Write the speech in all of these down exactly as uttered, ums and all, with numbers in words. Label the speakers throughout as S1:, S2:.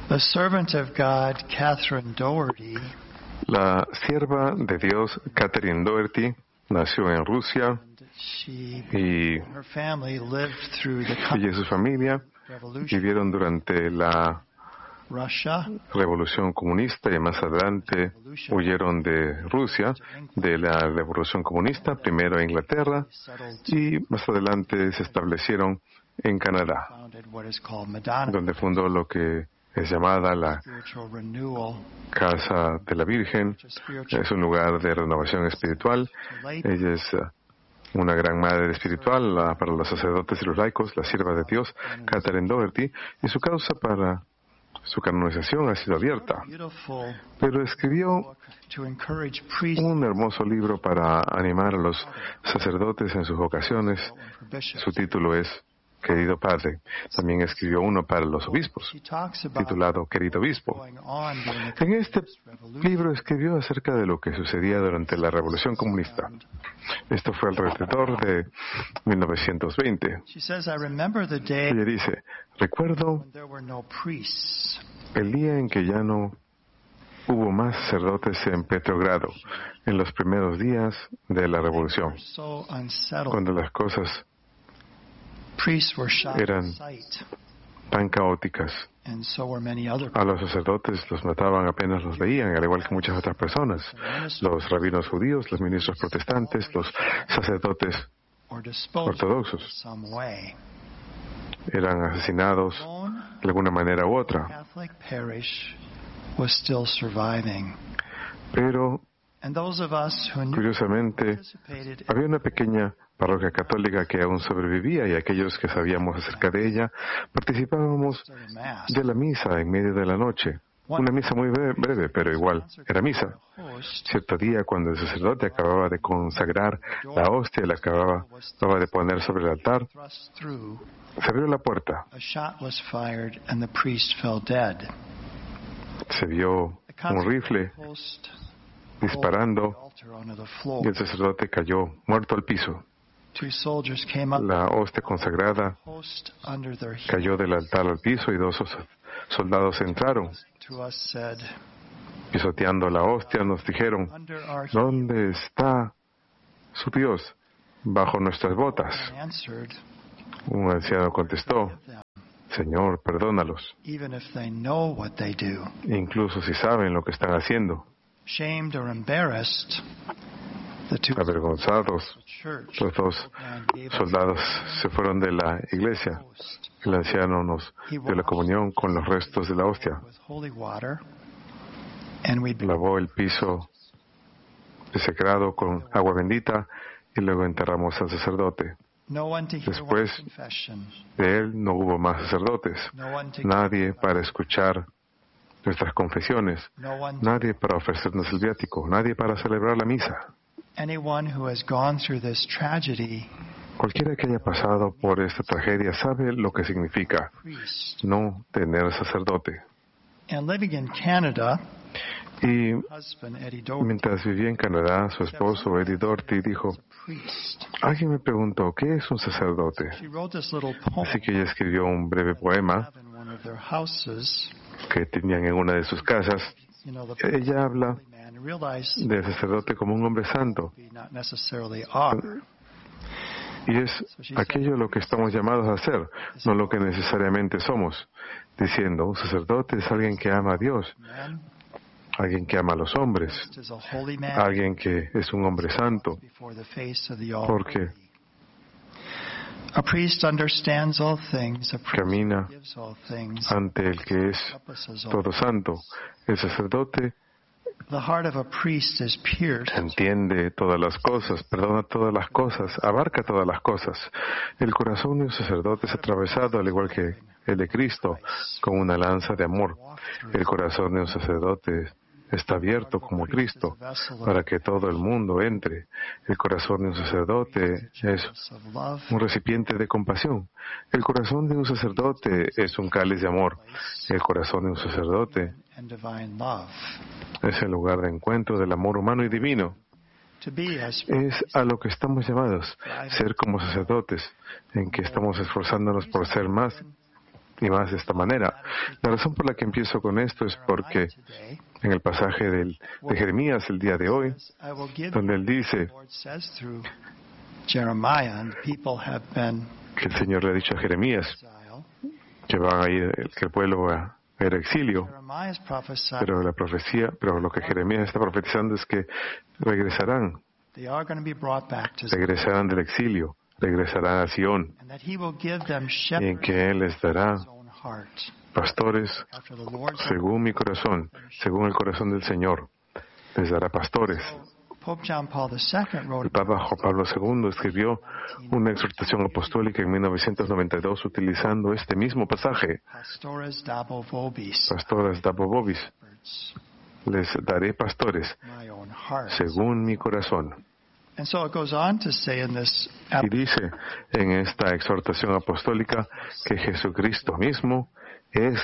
S1: The servant of God, Catherine Doherty,
S2: La sierva de Dios, Catherine Doherty, nació en Rusia
S1: she
S2: y
S1: and her family lived through the
S2: ella y su familia
S1: revolution,
S2: vivieron durante la
S1: Russia,
S2: Revolución Comunista y más adelante huyeron de Rusia, de la Revolución Comunista, primero a Inglaterra
S1: settled,
S2: y más adelante se establecieron en Canadá,
S1: founded what is called Madonna,
S2: donde fundó lo que es llamada la
S1: spiritual renewal,
S2: Casa de la Virgen.
S1: which is spiritual
S2: Es un lugar de renovación espiritual.
S1: lay
S2: Ella es uh, una gran madre espiritual uh, para los sacerdotes y los laicos, la sierva de Dios, Catherine Doherty, y su causa para su canonización ha sido abierta.
S1: beautiful
S2: Pero escribió
S1: book to encourage priests
S2: un hermoso libro para animar a los sacerdotes en sus vocaciones.
S1: and bishops.
S2: Su título es Querido Padre. También escribió uno para los obispos,
S1: She talks about
S2: titulado Querido Obispo.
S1: going on during the
S2: En este
S1: revolution.
S2: libro escribió acerca de lo que sucedía durante la Revolución Comunista. Esto fue alrededor de mil novecientos veinte.
S1: She says, I remember the day
S2: Ella dice, recuerdo
S1: when there were no priests.
S2: el día en que ya no hubo más sacerdotes en Petrogrado, en los primeros días de la Revolución,
S1: So unsettled.
S2: cuando las cosas
S1: Priests were shot
S2: eran
S1: on sight,
S2: tan caóticas.
S1: and so were many other
S2: A los sacerdotes los mataban apenas los veían, al igual que muchas otras personas. Los rabinos judíos, los ministros protestantes, los sacerdotes
S1: or disposed
S2: ortodoxos
S1: in some way.
S2: eran asesinados
S1: Alone,
S2: de alguna manera u otra.
S1: Catholic parish was still surviving.
S2: Pero,
S1: And those of us who knew
S2: curiosamente,
S1: participated in
S2: había una pequeña parroquia católica que aún sobrevivía y aquellos que sabíamos acerca de ella participábamos
S1: the Mass.
S2: de la misa en medio de la noche. Una misa muy breve, breve, pero igual era misa.
S1: Host
S2: Cierto día, cuando el sacerdote acababa de consagrar la hostia y la acababa, acababa de poner sobre el altar,
S1: thrust through,
S2: se abrió la puerta.
S1: a shot was fired, and the priest fell dead.
S2: Se vio
S1: The
S2: un rifle
S1: host
S2: disparando
S1: rolled the altar onto the floor.
S2: y el sacerdote cayó muerto al piso.
S1: Two soldiers came up,
S2: La hostia consagrada
S1: host under their heel
S2: cayó del altar al piso y dos os- soldados entraron.
S1: to us said,
S2: Pisoteando la hostia nos dijeron,
S1: under our heel,
S2: ¿dónde está su Dios? Bajo nuestras botas.
S1: and answered,
S2: Un anciano contestó,
S1: "Forgive them,
S2: Señor, perdónalos,
S1: even if they know what they do."
S2: incluso si saben lo que están haciendo.
S1: Shamed or embarrassed, the two
S2: Avergonzados,
S1: church
S2: los dos
S1: man gave us
S2: soldados se fueron de la iglesia.
S1: host
S2: El anciano nos dio la comunión con los restos de la hostia.
S1: with holy water, and we
S2: Lavó el piso desecrado con agua bendita y luego enterramos al sacerdote.
S1: no one to hear
S2: Después
S1: one confession,
S2: de él no hubo más sacerdotes,
S1: no one to
S2: nadie para escuchar nuestras confesiones,
S1: no one
S2: nadie para ofrecernos el viático, nadie para celebrar la misa.
S1: anyone who has gone through this tragedy,
S2: Cualquiera que haya pasado por esta tragedia sabe lo que significa
S1: priest.
S2: no tener sacerdote.
S1: And living in Canada,
S2: Y
S1: husband Eddie Doherty,
S2: mientras vivía en Canadá, su esposo Eddie Doherty dijo,
S1: priest.
S2: alguien me preguntó, ¿qué es un sacerdote?
S1: She wrote this little poem
S2: Así que ella escribió un breve poema
S1: in one of their houses.
S2: que tenían en una de sus casas.
S1: You know, the
S2: Ella habla
S1: holy man realized
S2: del sacerdote como un hombre santo.
S1: we not necessarily are.
S2: Y es aquello lo que estamos llamados a hacer, no lo que necesariamente somos. Diciendo, un sacerdote es alguien que ama a Dios,
S1: Man
S2: alguien que ama a los hombres,
S1: is a holy man
S2: alguien que es un hombre santo,
S1: before the face of the
S2: porque
S1: Almighty. A priest understands all things. A priest
S2: camina
S1: gives all things.
S2: ante el que es
S1: Purposes all.
S2: todo santo. El sacerdote
S1: The heart of a priest is pierced
S2: entiende todas las cosas, perdona todas las cosas, abarca todas las cosas. El corazón de un sacerdote es atravesado, al igual que el de Cristo, con una lanza de amor. El corazón de un sacerdote está abierto como Cristo para que todo el mundo entre. El corazón de un sacerdote es
S1: of love.
S2: un recipiente de compasión. El corazón de un sacerdote es un cáliz de amor. El corazón de un sacerdote
S1: And divine love.
S2: es el lugar de encuentro del amor humano y divino.
S1: To be as
S2: Es a lo que estamos llamados, ser como sacerdotes, en que estamos esforzándonos por ser más y más de esta manera. La razón por la que empiezo con esto es porque en el pasaje del, de Jeremías el día de hoy, donde él dice que el Señor le ha dicho a Jeremías que van a ir, que el pueblo va a ir a exilio, pero la profecía, pero lo que Jeremías está profetizando es que regresarán, regresarán del exilio, regresarán a Sion, y en que Él les dará pastores según mi corazón, según el corazón del Señor, les dará pastores. El Papa Juan Pablo segundo escribió una exhortación apostólica en mil novecientos noventa y dos utilizando este mismo pasaje. Pastores dabo vobis, les daré pastores según mi corazón. Y dice en esta exhortación apostólica que Jesucristo mismo es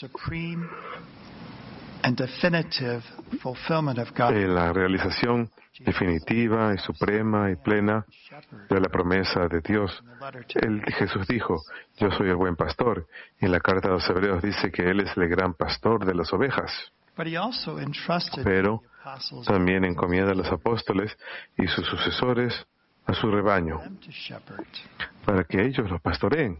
S2: la realización definitiva y suprema y plena de la promesa de Dios. Él, Jesús dijo, yo soy el buen pastor. Y en la carta de los Hebreos dice que Él es el gran pastor de las ovejas. Pero también encomienda a los apóstoles y sus sucesores a su rebaño, para que ellos los pastoreen.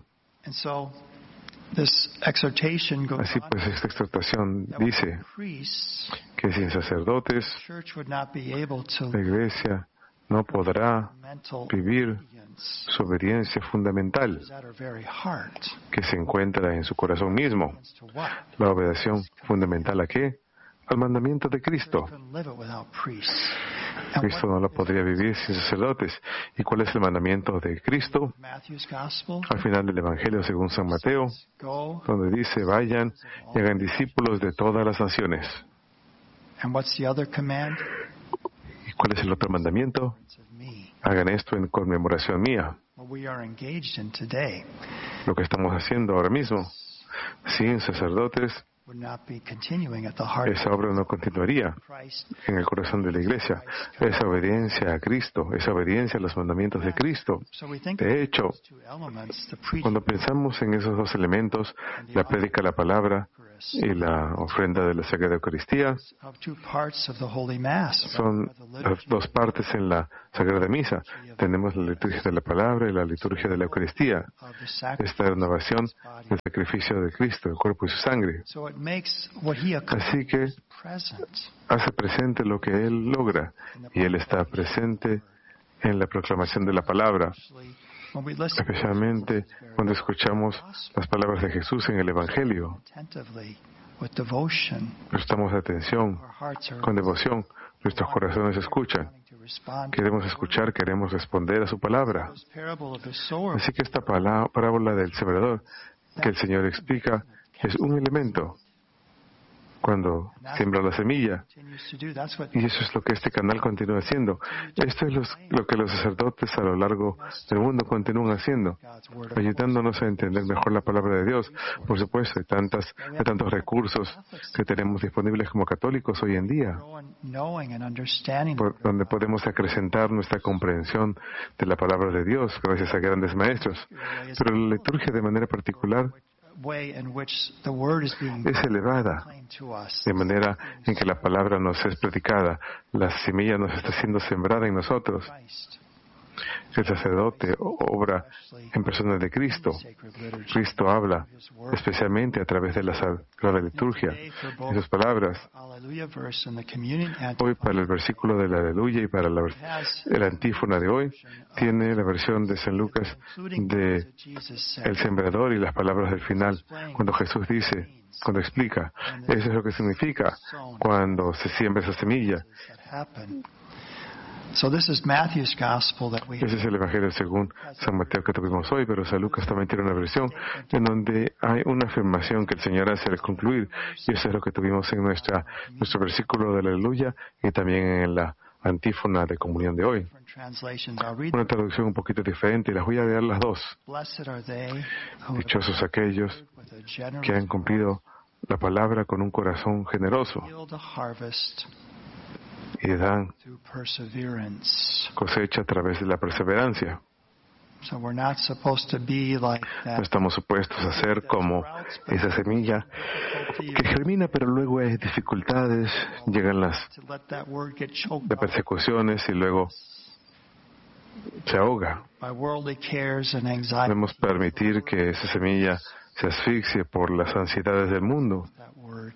S2: Así pues, esta exhortación dice que sin sacerdotes, la Iglesia no podrá vivir su obediencia fundamental, que se encuentra en su corazón mismo. La obediencia fundamental ¿a qué? Al mandamiento de Cristo. Cristo no lo podría vivir sin sacerdotes. ¿Y cuál es el mandamiento de Cristo? Al final del Evangelio según San Mateo, donde dice, vayan y hagan discípulos de todas las naciones. ¿Y cuál es el otro mandamiento? Hagan esto en conmemoración mía. Lo que estamos haciendo ahora mismo, sin sacerdotes, esa obra no continuaría en el corazón de la Iglesia. Esa obediencia a Cristo, esa obediencia a los mandamientos de Cristo. De hecho, cuando pensamos en esos dos elementos, la prédica, la palabra y la ofrenda de la Sagrada Eucaristía, son las dos partes en la Sagrada Misa. Tenemos la liturgia de la palabra y la liturgia de la Eucaristía. Esta renovación del sacrificio de Cristo, el cuerpo y su sangre. Así que hace presente lo que Él logra, y Él está presente en la proclamación de la palabra, especialmente cuando escuchamos las palabras de Jesús en el Evangelio. Prestamos atención con devoción, nuestros corazones escuchan. Queremos escuchar, queremos responder a su palabra. Así que esta parábola del sembrador que el Señor explica es un elemento cuando siembra la semilla. Y eso es lo que este canal continúa haciendo. Esto es los, lo que los sacerdotes a lo largo del mundo continúan haciendo, ayudándonos a entender mejor la palabra de Dios. Por supuesto, hay, tantas, hay tantos recursos que tenemos disponibles como católicos hoy en día, por donde podemos acrecentar nuestra comprensión de la palabra de Dios gracias a grandes maestros. Pero la liturgia de manera particular es elevada, de manera en que la palabra nos es predicada, la semilla nos está siendo sembrada en nosotros. El sacerdote obra en persona de Cristo. Cristo habla especialmente a través de la Sagrada Liturgia. En sus palabras, hoy para el versículo de la Aleluya y para la, el antífona de hoy, tiene la versión de San Lucas de el sembrador y las palabras del final, cuando Jesús dice, cuando explica, eso es lo que significa cuando se siembra esa semilla. Ese es el Evangelio según San Mateo que tuvimos hoy, pero San Lucas también tiene una versión en donde hay una afirmación que el Señor hace al concluir, y eso es lo que tuvimos en nuestra nuestro versículo de la Aleluya y también en la antífona de comunión de hoy. Una traducción un poquito diferente, y las voy a leer las dos. Dichosos aquellos que han cumplido la palabra con un corazón generoso y dan cosecha a través de la perseverancia.
S1: So we're not supposed to be like
S2: No
S1: that.
S2: estamos supuestos a ser como esa semilla que germina, pero luego hay dificultades, llegan las
S1: To let that word get choked
S2: de
S1: out
S2: persecuciones y luego se ahoga.
S1: by worldly cares and anxiety.
S2: Debemos permitir que esa semilla se asfixie por las ansiedades del mundo.
S1: That word.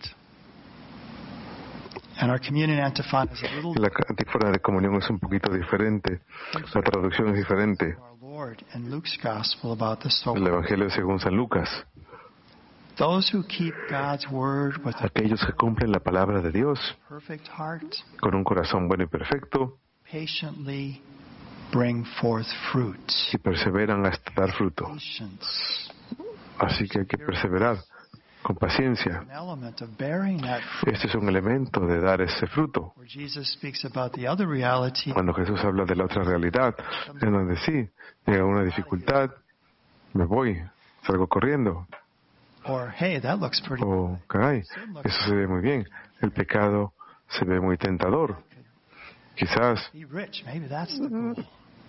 S1: And our communion antiphon is a little
S2: Y la antífona de comunión es un poquito diferente, la traducción es diferente.
S1: our Lord in Luke's gospel about the soul.
S2: El Evangelio según San Lucas.
S1: Those who keep God's word with a
S2: Aquellos que cumplen la palabra de Dios
S1: perfect heart
S2: con un corazón bueno y perfecto
S1: patiently bring forth fruit.
S2: y perseveran hasta dar fruto.
S1: Patience.
S2: Así que hay que perseverar con paciencia.
S1: An element of bearing that fruit.
S2: Este es un elemento de dar ese fruto.
S1: Where Jesus speaks about the other reality.
S2: Cuando Jesús habla de la otra realidad, en donde sí, llega una dificultad, me voy, salgo corriendo.
S1: Or, hey, that looks pretty
S2: O, caray, eso se ve muy bien. El pecado se ve muy tentador. Quizás
S1: be rich. Maybe that's the goal.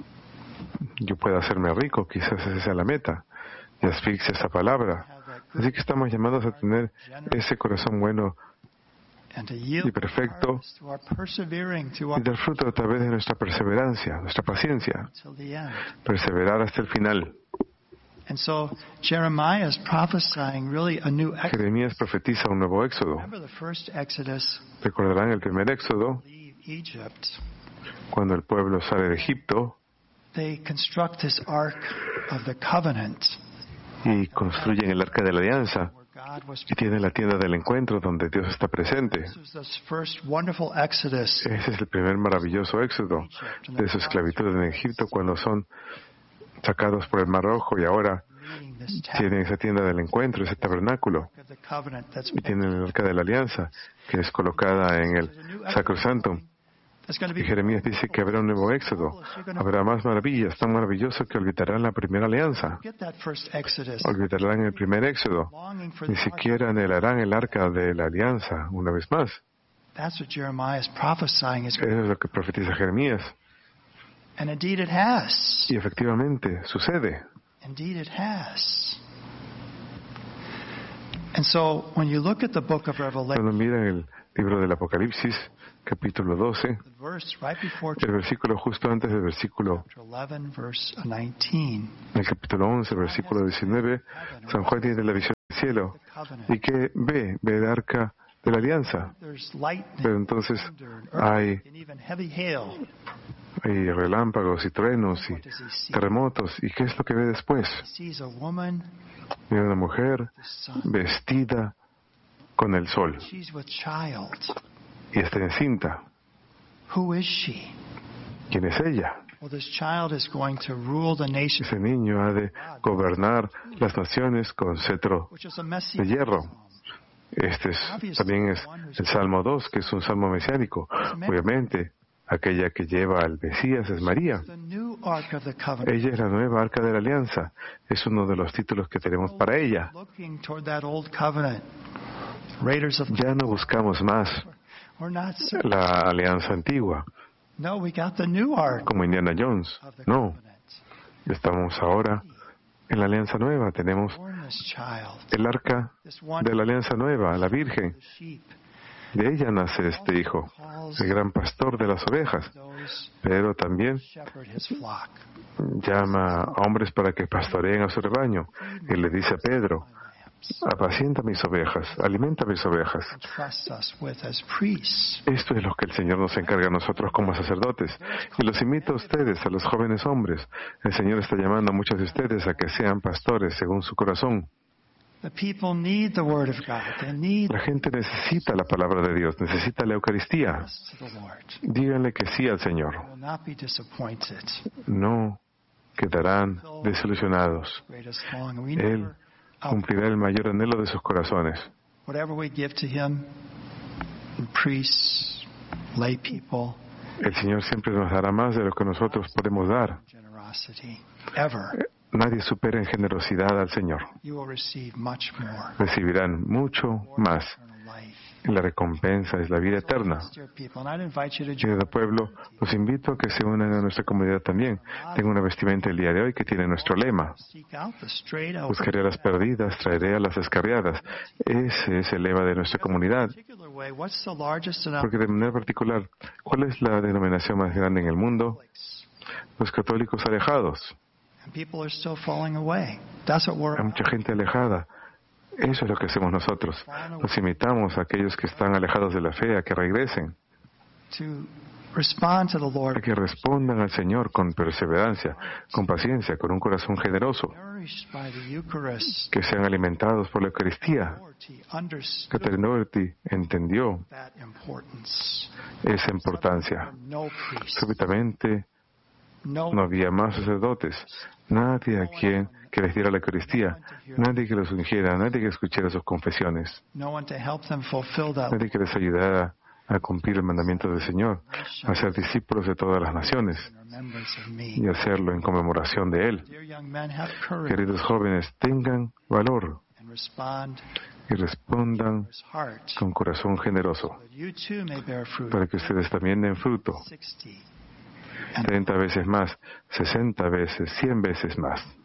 S2: yo pueda hacerme rico, quizás esa sea la meta. Y asfixia esa palabra. Así que estamos llamados a tener ese corazón bueno
S1: And to yield
S2: y perfecto
S1: to our persevering to
S2: y
S1: our
S2: dar fruto a través de nuestra perseverancia, nuestra paciencia.
S1: till the end.
S2: Perseverar hasta el final.
S1: And so Jeremiah is prophesying really a new exodus.
S2: Jeremías profetiza un nuevo éxodo.
S1: Remember the first Exodus,
S2: Recordarán el primer éxodo,
S1: leave Egypt.
S2: cuando el pueblo sale de Egipto
S1: They construct this ark of the covenant
S2: y construyen el arca de la alianza
S1: where God was.
S2: y tienen la tienda del encuentro donde Dios está presente.
S1: This was the first wonderful Exodus.
S2: Ese es el primer maravilloso éxodo de su esclavitud en Egipto cuando son sacados por el Mar Rojo y ahora
S1: Meeting this
S2: tienen esa tienda del encuentro, ese tabernáculo,
S1: tabernacle of the covenant that's
S2: y tienen el arca de la alianza que es colocada en el Sacrosanto.
S1: that's going to
S2: Y
S1: be
S2: Jeremías dice que habrá un nuevo éxodo, habrá más maravillas, tan maravilloso que olvidarán la primera alianza,
S1: get that first Exodus.
S2: olvidarán el primer éxodo,
S1: Longing for
S2: ni
S1: the ark.
S2: siquiera anhelarán el arca de la alianza una vez más.
S1: That's what Jeremiah is prophesying is,
S2: Eso es lo que profetiza Jeremías.
S1: and indeed it has.
S2: Y efectivamente sucede.
S1: Indeed it has. And so when you look at the book of Revelation,
S2: Cuando miran el libro del Apocalipsis, capítulo doce,
S1: the verse right before
S2: el versículo justo antes del versículo,
S1: chapter eleven, verse nineteen,
S2: en el capítulo once, versículo diecinueve, San Juan tiene la visión del cielo.
S1: the covenant.
S2: ¿Y que ve? Ve el arca de la alianza.
S1: There's lightning,
S2: Pero entonces
S1: thunder, and
S2: hay,
S1: earthquake, and even heavy hail.
S2: hay relámpagos y truenos y
S1: What does he see?
S2: terremotos. ¿Y qué es lo que ve después?
S1: He sees a woman,
S2: Ve una mujer
S1: the sun.
S2: vestida con el sol
S1: She's with child.
S2: y está encinta.
S1: Who is she?
S2: ¿Quién es ella?
S1: Well, this child is going to rule the nation,
S2: Ese niño ha de gobernar las naciones con cetro
S1: which is a
S2: de
S1: messianic
S2: hierro.
S1: psalm.
S2: Este es, también es el Salmo dos, que es un salmo mesiánico. Obviamente, aquella que lleva al Mesías es María.
S1: The new ark of the covenant.
S2: Ella es la nueva arca de la alianza. Es uno de los títulos que tenemos para ella.
S1: Looking toward that old covenant. Raiders of
S2: Ya no buscamos más
S1: we're not so-
S2: la alianza antigua,
S1: no, we got the new ark
S2: como Indiana Jones.
S1: of the
S2: No,
S1: covenant.
S2: estamos ahora en la alianza nueva. Tenemos
S1: Born this child,
S2: el arca
S1: this one
S2: de la alianza nueva, la Virgen.
S1: the sheep,
S2: De ella nace este hijo, el gran pastor de las ovejas,
S1: those
S2: pero también
S1: shepherd his flock.
S2: llama a hombres para que pastoreen a su rebaño. Y le dice a Pedro, apacienta mis ovejas, alimenta mis ovejas.
S1: Entrusts us with as priests.
S2: Esto es lo que el Señor nos encarga a nosotros como sacerdotes. Y los invito a ustedes, a los jóvenes hombres. El Señor está llamando a muchos de ustedes a que sean pastores según su corazón.
S1: The people need the word of God. They need
S2: La gente necesita la palabra de Dios, necesita la Eucaristía.
S1: us to the Lord.
S2: Díganle que sí al Señor.
S1: They will not be disappointed.
S2: No quedarán desilusionados.
S1: Greatest long. We
S2: Él
S1: never
S2: cumplirá el mayor anhelo de sus corazones.
S1: whatever we give to him, priests, lay people,
S2: El Señor siempre nos dará más de lo que nosotros podemos dar.
S1: generosity, ever,
S2: Nadie supera en generosidad al Señor.
S1: you will receive much more.
S2: Recibirán mucho más,
S1: Eternal life.
S2: Y la recompensa es la vida eterna. Querido pueblo, los invito a que se unan a nuestra comunidad también. Tengo una vestimenta el día de hoy que tiene nuestro lema. Buscaré a las perdidas, traeré a las descarriadas. Ese es el lema de nuestra comunidad. Porque de manera particular, ¿cuál es la denominación más grande en el mundo? Los católicos alejados. Hay mucha gente alejada. Eso es lo que hacemos nosotros. Los invitamos a aquellos que están alejados de la fe a que regresen, a que respondan al Señor con perseverancia, con paciencia, con un corazón generoso, que sean alimentados por la Eucaristía. Catherine Doherty entendió esa importancia. Súbitamente no había más sacerdotes, nadie a quien que les diera la Eucaristía, nadie que los ungiera, nadie que escuchara sus confesiones, nadie que les ayudara a cumplir el mandamiento del Señor, a ser discípulos de todas las naciones y hacerlo en conmemoración de Él. Queridos jóvenes, tengan valor y respondan con corazón generoso para que ustedes también den fruto. treinta veces más, sesenta veces, cien veces más.